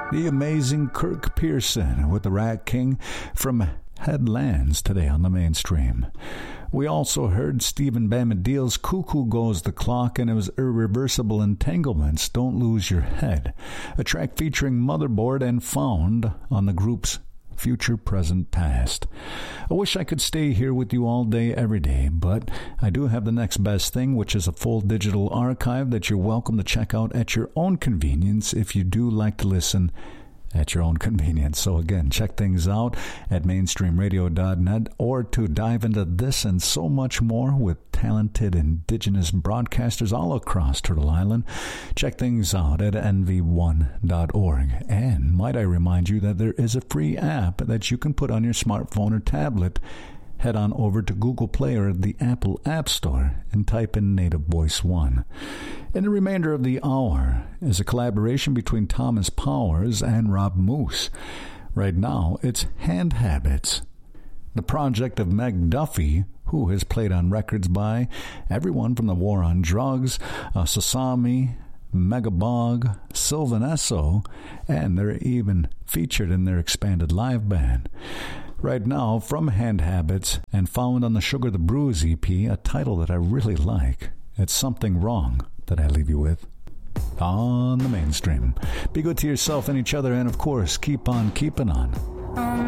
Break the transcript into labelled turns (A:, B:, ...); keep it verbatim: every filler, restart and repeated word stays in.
A: The amazing Kirk Pearson with the Rat King from Headlands today on the Mainstream. We also heard Stephen Bombadil's Cuckoo Goes the Clock, and it was Irreversible Entanglements, Don't Lose Your Head, a track featuring Motherboard and Found on the group's Future, Present, Past. I wish I could stay here with you all day, every day, but I do have the next best thing, which is a full digital archive that you're welcome to check out at your own convenience if you do like to listen at your own convenience. So again, check things out at mainstream radio dot net, or to dive into this and so much more with talented indigenous broadcasters all across Turtle Island. Check things out at N V one dot org. And might I remind you that there is a free app that you can put on your smartphone or tablet. Head on over to Google Play or the Apple App Store and type in Native Voice One. And the remainder of the hour is a collaboration between Thomas Powers and Rob Moose. Right now, it's Hand Habits, the project of Meg Duffy, who has played on records by everyone from the War on Drugs, uh, Sasami, Megabog, Sylvan Esso, and they're even featured in their expanded live band. Right now, from Hand Habits, and found on the Sugar the Bruise E P, a title that I really like. It's Something Wrong that I leave you with on the Mainstream. Be good to yourself and each other, and of course, keep on keeping on. Um.